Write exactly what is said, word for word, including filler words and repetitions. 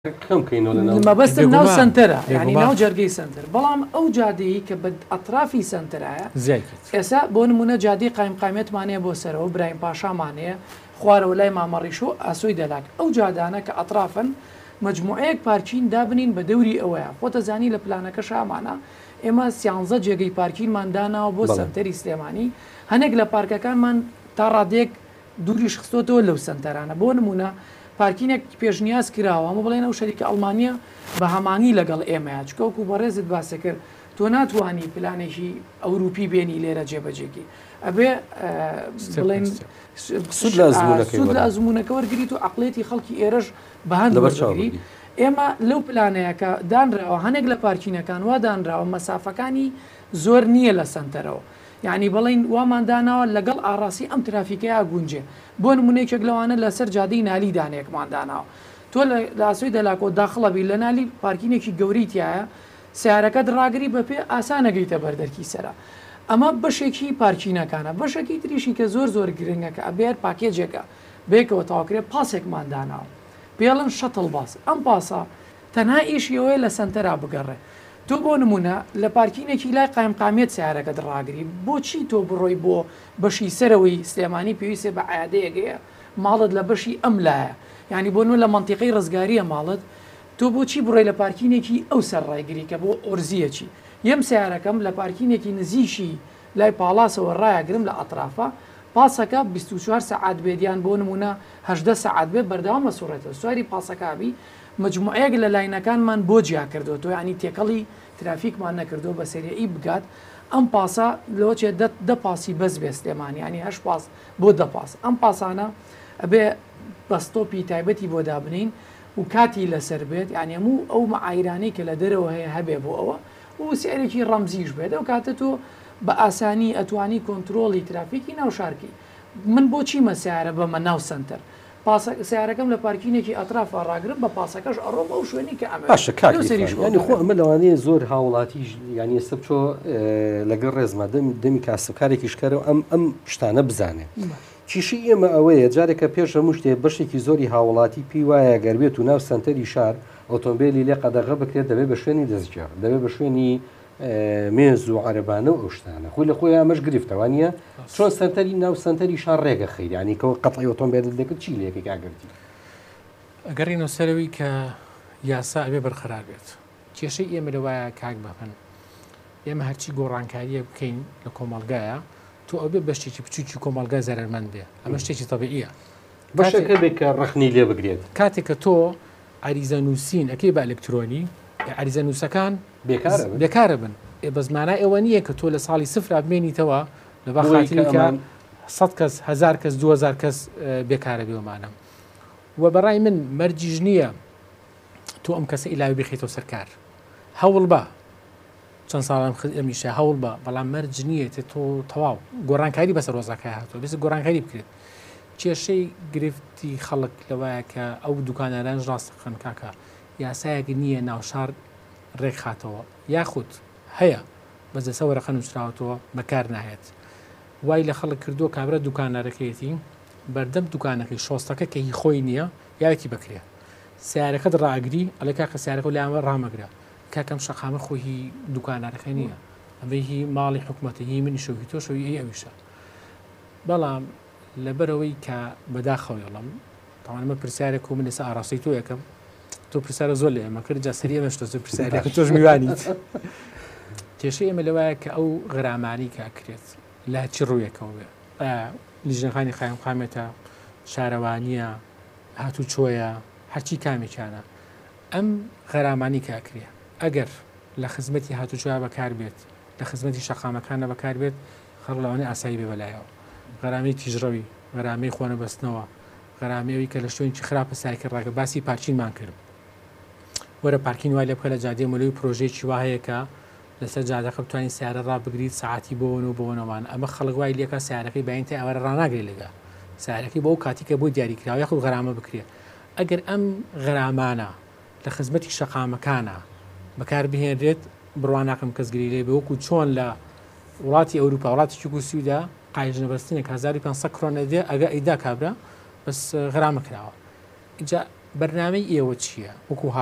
مەبەستم ناو سنتەرە ینی ناو جەرگەی سنتەر بەڵام ئەو جادەیە کە بە ئەطرافی سنتەرایە ئێستا بۆ نمونە جادەی قایمقامێتمانەیە بۆ سەرەوە برایم پاشامانەیە خوارەوە لای مامەڕیش و ئاسۆی دەلاک ئەو جادانە کە ئەطرافن مجموعەیەک پارکین دابنین بە دەوری ئەوەیە خۆتەزانی لە پلانەکە شامانە ئێمە سیانزە جێگەی پارکینمانداناوە بۆ سنتەری سلێمانی هەنێک لە پارکەکانمان تا ڕادێک دووریش خستۆتەوە لەو سنتەرانە بۆ نمونە پارکینێک پێشنیاز کراوە ئەمە بڵێن ئەو شەریکە ئەڵمانیا بە هەمانی لەگەڵ ئێمەیە چکەوکو بەڕێزت باسە کرد تۆ ناتوانانی پلانێکی ئەوروپی بێنی لێرە جێبەجێکی ئەبێ بڵێن سود لە ئەزمونونەکە وەرگریت و عقلێتی خەڵکی ئێرەش بەهاند وەرگری ئێمە لەو پلانەیەکە دانراوە هەنێک لە پارکینەکان وا دانراوە مەسافەکانی زۆر نییە لە سنتەرەوە یعنی بڵین وامانداناوە لەگەڵ ئاڕاستی ئەم ترافیکەیە گونجێ بۆ نمونەیەکێک لەوانە لەسەر جادەی نالی دانەیەکمانداناوە تۆ لە ئاسۆی دەلاکۆ داخڵەبی لە نالی پارکینێکی گەوریتیایە سیارەکە دڕاگری بە پێ ئاسانەگەیتە بەردەرکی سەرە ئەمە بەشێکی پارکینەکانە بەشێکی تریشی کە زۆر زۆر گرنگەکە ئەبێر پاکێجێکە بێکەوە تاواکرێت پاسێکمانداناوە پێڵن شەتڵ باس ئەم پاسە تەنها ئیشیەوەی لە سنتەرا بگەڕێ تۆ بۆ نمونە لە پارکینێکی لای قایمقامێت سیارەکە دڕاگری بۆچی تۆ بڕۆی بۆ بەشی سەرەوەی سلێمانی پێویستێ بە عادەیەگەیە ماڵت لە بەشی ئەم لایە ینی بۆ نوێ لە منتیقی ڕزگاریە ماڵت تۆ بۆچی بڕۆی لە پارکینێکی ئەو سەر ڕایگری کە بۆ ئۆرزیەکی یەم سیارەکەم لە پارکینێکی نزیشی لای پاڵاسەوە ڕایەگرم لە ئەطرافە پاسەکە بیست و چوار سەعات بێدیان بۆ نمونە هەژدە سەعات بێت بەردەوامە سوڕێتەوە سواری پاسەکبی مجموعەیەک لە لاینەکانمان بۆ جیا کردو تۆ ینی تێکەڵی ترافیکمان نەکردو بە سەریعی بگات ئەم پاسە لەوچێ دە پاسی بەس بێ سلێمانی ینی هەش پاس بۆ دە پاس ئەم پاسانە ئەبێ بەستۆپی تایبەتی بۆ دابنین و کاتی لەسەر بێت یعنی هەموو ئەو مەعایرانەی کە لە دەرەوە هەیە هەبێ بۆ ئەوە و سیارێکی ڕەمزیش بێت ئەو کاتە تۆ بە ئاسانی ئەتوانی کۆنتترۆلی ترافیکی ناو شارکی من بۆچی مەسیارە بەمە ناو سنتەر سیارەکەم لە پارکینێکی ئەطراف ڕاگرم بە پاسەکەش ئەڕۆم ئەو شوێنی کە ئەمەنی خۆ ئەمە لەوانەیە زۆر هاوڵاتی ینی ئێستا بچۆ لەگەڵ ڕێزمە دەمی کاسبکارێکی شکارەوە ئەم ئەم شتانە بزانێ چیشی ئێمە ئەوەیە جارێکە پێش هەموو شتێ بەشێکی زۆری هاوڵاتی پێی وایە گەربێت و ناو سنتەری شار ئۆتۆمبیلی لێ قەدەغە بکرێت دەبێت بە شوێنی دەستجار دەبێت بە شوێنی مێز و عەرەبانە و ئەو شتانە خۆی لە خۆی ئەمەش گرفتەوانە چۆن سنتەری ناو سنتەری شار ڕێگە خەیت ینی کەەوە قەتعی ئۆتۆمبیل دەکرد چی لێکی کاگرتی ئەگەڕینەوە سەرەوەی کە یاسا ئەبێ بەرخەرار بێت کێشەی ئێمە لەوایە کاک بەپن ئێمە هەرچی گۆڕانکاریە بکەین لە کۆمەڵگایە تۆ ئەوبێ بەشتێکی بچوکی کۆمەڵگای زەرمەند بێ ئەمە شتێکی تەبیعیە بەشەکە بێت کە ڕەخنی لێ بگرێت کاتێک کە تۆ عریزە نووسین ئەکەی بە ئەلکترۆنی عریزە نووسەکان بێکارە بن بە زمانە ئێوە نییە کە تۆ لە ساڵی سفرا بمێنیتەوە لە بەخاتیکە سەد کەس هەزار کەس دو هەزار کەس بێکارە بێوەمانە و بەڕای من مەرجیژ نییە تۆ ئەم کەسە ئیلاوی بخیتەوە سەرکار هەوڵ بە چەند ساڵم ئەمیشە هەوڵ بە بەڵام مەرج نییە تۆ تەواو گۆڕانکاری بەسەر ڕۆزەکە هاتووە بێت گۆڕانکاری بکرێت کێشەی گرفتی خەڵک لەوایە کە ئەو دوکانەرانش ڕاستەخەن کاکە یاسایەک نییە ناوشار ڕێک خاتەوە یاخود هەیە بەزە سەوەرەخە نووسراوەتەوە بەکار نایێت وای لە خەڵک کردو کابرا دوکانارەکەیەتی بەردەم دوکانەکەی شۆستەکە کە هی خۆی نییە یاوێکی بکرێ سیارەکەت ڕاگری ئەلێ کاکە سیارەکە و لایەوە ڕامەگرە کاکەم شەقامە خۆی دوکانارەکە نییە ئەمە هی ماڵی حکوومەتی هی منی شەوی تۆ شەوی ئەی ئەویشە بەڵام لەبەرەوەی کە بەداخەوێڵم تاوانمە پرسیارێک و من لەسە ئاڕاستی تۆ یەکەم تۆ پرسیارە زۆر لێ ئەمە کرد جا سەری ئەمەشتە زۆر پرسیارێک تۆش میوانیت کێشەی ئێمە لەوایە کە ئەو غەرامانی کاکرێت لا چی ڕوویەکەوە بێ لیژنەکانی قایمقامێتە شارەوانیە هاتوو چۆیە هەرچی کامێکیانە ئەم غەرامانی کاکرێ ئەگەر لە خزمەتی هاتوچۆیە بەکار بێت لە خزمەتی شەقامەکانە بەکار بێت خەڵ لەوانەیە ئاسایی بێ بەلایەوە غەرامی تیژڕەوی غەرامی خۆنە بەستنەوە غەرامەوەی کە لە شوێنی خراپە سایکە ڕاگە باسی پارچینمان کرد وەرە پارکین وای لێ بکە لە جادێ مەلوی پرۆژەیەکی وایەیە کە لەسەر جادەکە بتوانین سیارە ڕابگریت ساعتی بۆن و بۆنەوان ئەمە خەڵک وای لێکە سیارەکەی باین تا ئەوە ڕناگرێت لەگە سیارەکەی بۆ کاتیکە بۆ دیاریکراوە یاخود غەرامە بکرێت ئەگەر ئەم غەرامانە لە خزمەتی شەقامەکانە بەکار بهێنرێت بڕواناکەم کەسگری لێ بەوەکو چۆن لە وڵاتی ئەوروپا وڵاتی کوسیودا قایژنەبەستنێک هەزار و پێنج سەد کڕۆنە دێ ئەگە ئەیدا کابرا بەس غەرامە کراوە اینجا بەرنامەی ئێوە چییە وەکو